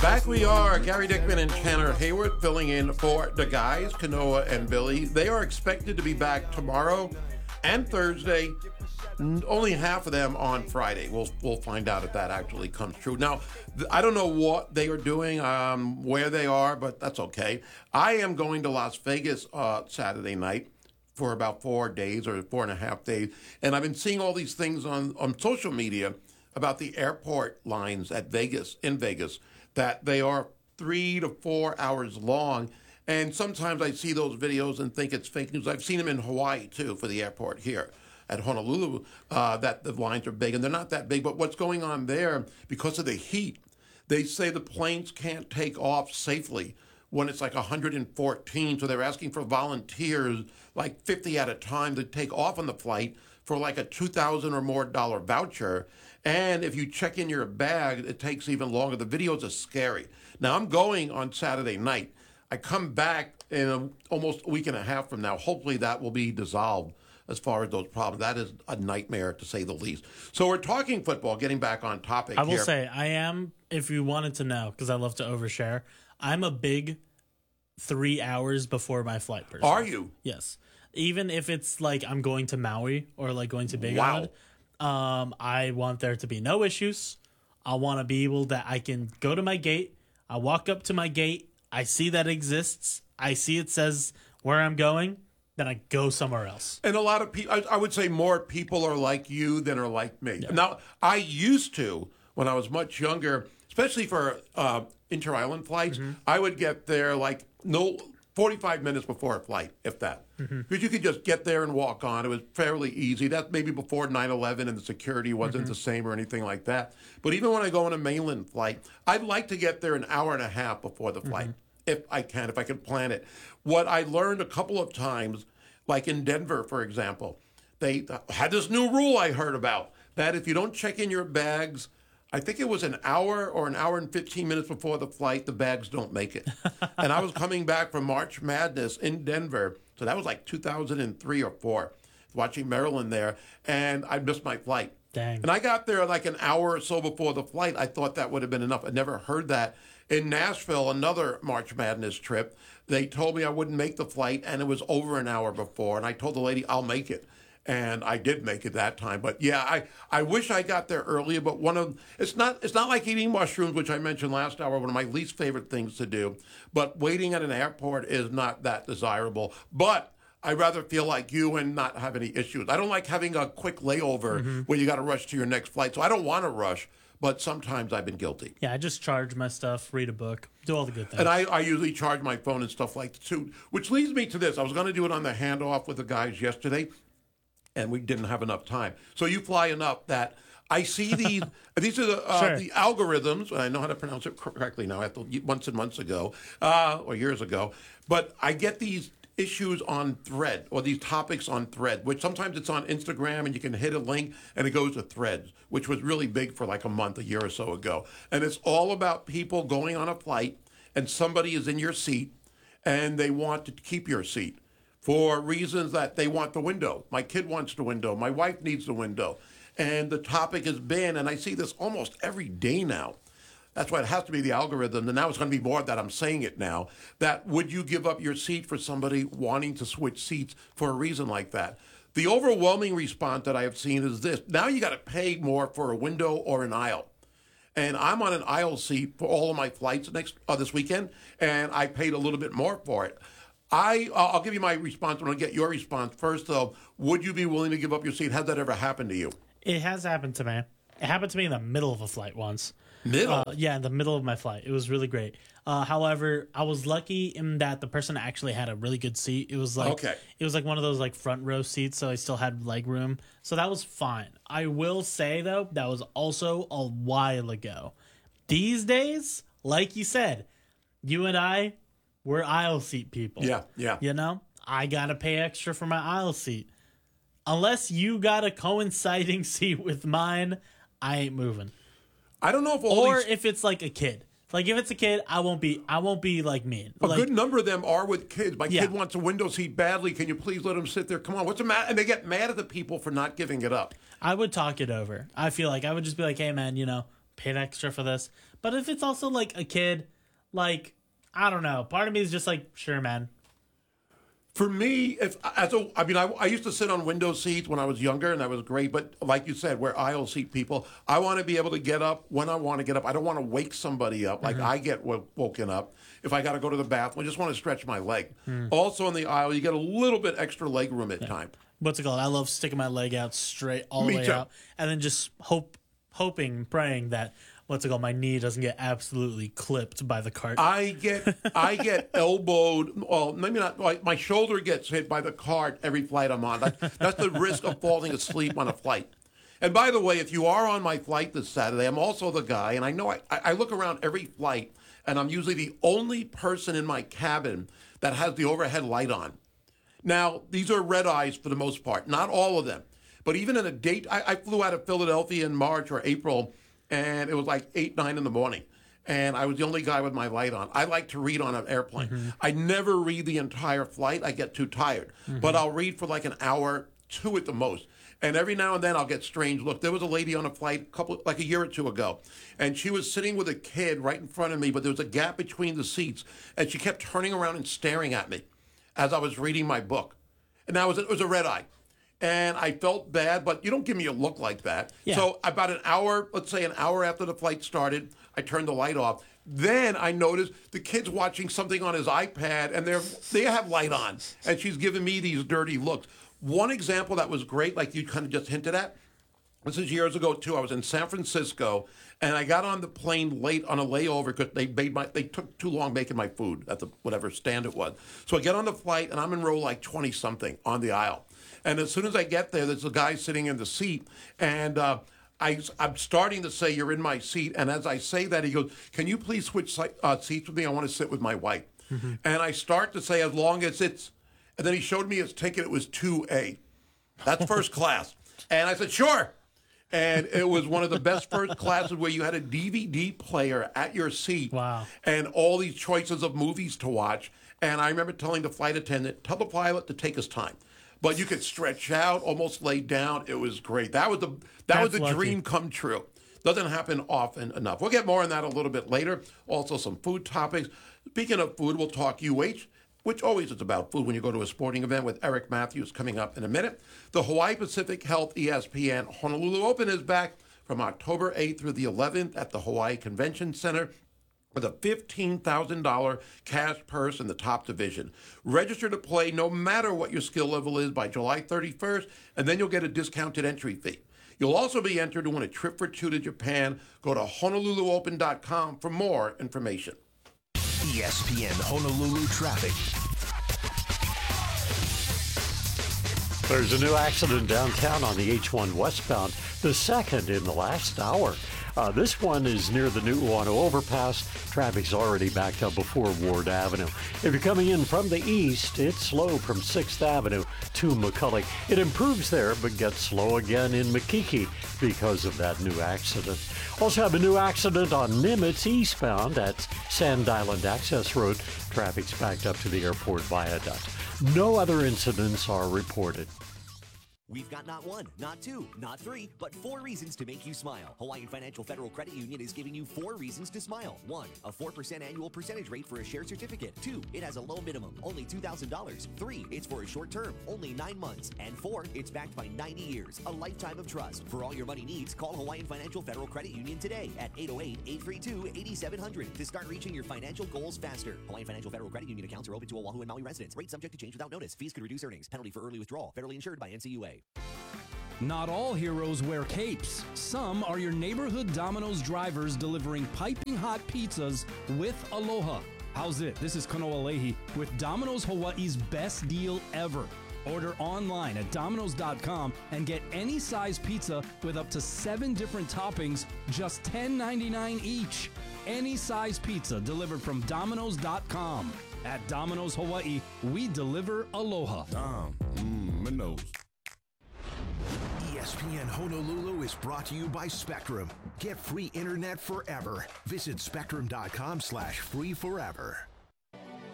Back we are, Gary Dickman and Tanner Hayward filling in for the guys, Kanoa and Billy. They are expected to be back tomorrow and Thursday. Only half of them on Friday. We'll find out if that actually comes true. Now, I don't know what they are doing, where they are, but that's okay. I am going to Las Vegas Saturday night for about 4 days or 4.5 days, and I've been seeing all these things on social media about the airport lines at Vegas, in Vegas, that they are 3 to 4 hours long. And sometimes I see those videos and think it's fake news. I've seen them in Hawaii, too, for the airport here at Honolulu, that the lines are big. And they're not that big. But what's going on there, because of the heat, they say the planes can't take off safely when it's like 114. So they're asking for volunteers, like 50 at a time, to take off on the flight for like a $2,000 or more voucher. And if you check in your bag, it takes even longer. The videos are scary. Now, I'm going on Saturday night. I come back in almost a week and a half from now. Hopefully that will be dissolved as far as those problems. That is a nightmare, to say the least. So we're talking football, getting back on topic here. I will say, I am, if you wanted to know, because I love to overshare, I'm a big 3 hours before my flight person. Are you? Yes. Even if it's like I'm going to Maui or like going to Big Island, I want there to be no issues. I want to be able that I can go to my gate. I walk up to my gate. I see that exists. I see it says where I'm going. Then I go somewhere else. And a lot of people, I would say more people are like you than are like me. Yeah. Now, I used to, when I was much younger, especially for inter-island flights, I would get there 45 minutes before a flight, if that. Because you could just get there and walk on. It was fairly easy. That's maybe before 9/11 and the security wasn't the same or anything like that. But even when I go on a mainland flight, I'd like to get there an hour and a half before the flight, if I can plan it. What I learned a couple of times, like in Denver, for example, they had this new rule I heard about, that if you don't check in your bags, I think it was an hour or an hour and 15 minutes before the flight, the bags don't make it. And I was coming back from March Madness in Denver, so that was like 2003 or 4, watching Maryland there, and I missed my flight. Dang. And I got there like an hour or so before the flight. I thought that would have been enough. I never heard that. In Nashville, another March Madness trip, they told me I wouldn't make the flight, and it was over an hour before. And I told the lady, I'll make it. And I did make it that time. But yeah, I wish I got there earlier, but it's not like eating mushrooms, which I mentioned last hour, one of my least favorite things to do. But waiting at an airport is not that desirable. But I'd rather feel like you and not have any issues. I don't like having a quick layover where you got to rush to your next flight. So I don't want to rush, but sometimes I've been guilty. Yeah, I just charge my stuff, read a book, do all the good things. And I usually charge my phone and stuff like that too, which leads me to this. I was going to do it on the handoff with the guys yesterday, and we didn't have enough time. So you fly enough that I see these. These are the algorithms. And I know how to pronounce it correctly now, after months and months ago, or years ago. But I get these issues on Thread, or these topics on Thread, which sometimes it's on Instagram and you can hit a link and it goes to Threads, which was really big for like a year or so ago. And it's all about people going on a flight and somebody is in your seat and they want to keep your seat for reasons that they want the window. My kid wants the window. My wife needs the window. And the topic has been, and I see this almost every day now, that's why it has to be the algorithm, and now it's going to be more that I'm saying it now, that would you give up your seat for somebody wanting to switch seats for a reason like that? The overwhelming response that I have seen is this. Now you got to pay more for a window or an aisle. And I'm on an aisle seat for all of my flights this weekend, and I paid a little bit more for it. I'll give you my response. I'm going to get your response first, though. Would you be willing to give up your seat? Has that ever happened to you? It has happened to me. It happened to me in the middle of a flight once. Middle? Yeah, in the middle of my flight. It was really great. However, I was lucky in that the person actually had a really good seat. It was like one of those like front row seats, so I still had leg room. So that was fine. I will say though, that was also a while ago. These days, like you said, you and I, we're aisle seat people. Yeah. You know, I gotta pay extra for my aisle seat. Unless you got a coinciding seat with mine, I ain't moving. I don't know if if it's like a kid. Like if it's a kid, I won't be like mean. A good number of them are with kids. My kid wants a window seat badly. Can you please let him sit there? Come on, what's the matter? And they get mad at the people for not giving it up. I would talk it over. I feel like I would just be like, hey man, paid extra for this. But if it's also like a kid, like, I don't know. Part of me is just like, sure, man. For me, I used to sit on window seats when I was younger, and that was great. But like you said, we're aisle seat people. I want to be able to get up when I want to get up. I don't want to wake somebody up like I get woken up. If I got to go to the bathroom, I just want to stretch my leg. Also in the aisle, you get a little bit extra leg room at times. What's it called? I love sticking my leg out straight all the way out, and then just hoping, praying that my knee doesn't get absolutely clipped by the cart. I get elbowed. Well, maybe not. Like my shoulder gets hit by the cart every flight I'm on. That's the risk of falling asleep on a flight. And by the way, if you are on my flight this Saturday, I'm also the guy, and I know I look around every flight, and I'm usually the only person in my cabin that has the overhead light on. Now, these are red eyes for the most part, not all of them. But even in a date, I flew out of Philadelphia in March or April, and it was like 8, 9 in the morning. And I was the only guy with my light on. I like to read on an airplane. I never read the entire flight. I get too tired. But I'll read for like an hour, 2 at the most. And every now and then I'll get strange looks. There was a lady on a flight like a year or 2 ago, and she was sitting with a kid right in front of me, but there was a gap between the seats, and she kept turning around and staring at me as I was reading my book. And that it was a red eye. And I felt bad, but you don't give me a look like that. Yeah. So about an hour, let's say an hour after the flight started, I turned the light off. Then I noticed the kid's watching something on his iPad, and they have light on. And she's giving me these dirty looks. One example that was great, like you kind of just hinted at, this is years ago, too. I was in San Francisco, and I got on the plane late on a layover because they took too long making my food at the whatever stand it was. So I get on the flight, and I'm in row like 20-something on the aisle. And as soon as I get there, there's a guy sitting in the seat, and I'm starting to say, "You're in my seat." And as I say that, he goes, "Can you please switch seats with me? I want to sit with my wife." And I start to say, "As long as it's," and then he showed me his ticket. It was 2A. That's first class. And I said, "Sure." And it was one of the best first classes where you had a DVD player at your seat. Wow. And all these choices of movies to watch. And I remember telling the flight attendant, "Tell the pilot to take his time." But you could stretch out, almost lay down. It was great. That was a dream come true. Doesn't happen often enough. We'll get more on that a little bit later. Also some food topics. Speaking of food, we'll talk UH, which always is about food when you go to a sporting event, with Eric Matthews coming up in a minute. The Hawaii Pacific Health ESPN Honolulu Open is back from October 8th through the 11th at the Hawaii Convention Center, with a $15,000 cash purse in the top division. Register to play no matter what your skill level is by July 31st, and then you'll get a discounted entry fee. You'll also be entered to win a trip for 2 to Japan. Go to HonoluluOpen.com for more information. ESPN Honolulu traffic. There's a new accident downtown on the H1 westbound, the second in the last hour. This one is near the New Uanu overpass. Traffic's already backed up before Ward Avenue. If you're coming in from the east, it's slow from 6th Avenue to McCulloch. It improves there, but gets slow again in Makiki because of that new accident. Also have a new accident on Nimitz eastbound at Sand Island Access Road. Traffic's backed up to the airport viaduct. No other incidents are reported. We've got not 1, not 2, not 3, but 4 reasons to make you smile. Hawaiian Financial Federal Credit Union is giving you 4 reasons to smile. 1, a 4% annual percentage rate for a shared certificate. 2, it has a low minimum, only $2,000. 3, it's for a short term, only 9 months. And 4, it's backed by 90 years, a lifetime of trust. For all your money needs, call Hawaiian Financial Federal Credit Union today at 808-832-8700 to start reaching your financial goals faster. Hawaiian Financial Federal Credit Union accounts are open to Oahu and Maui residents. Rates subject to change without notice. Fees could reduce earnings. Penalty for early withdrawal. Federally insured by NCUA. Not all heroes wear capes. Some are your neighborhood Domino's drivers delivering piping hot pizzas with aloha. How's it? This is Kanoa Leahy with Domino's Hawaii's best deal ever. Order online at Domino's.com and get any size pizza with up to 7 different toppings, just $10.99 each. Any size pizza delivered from Domino's.com. At Domino's Hawaii, we deliver aloha. Domino's. ESPN Honolulu is brought to you by Spectrum. Get free internet forever. Visit spectrum.com/free forever.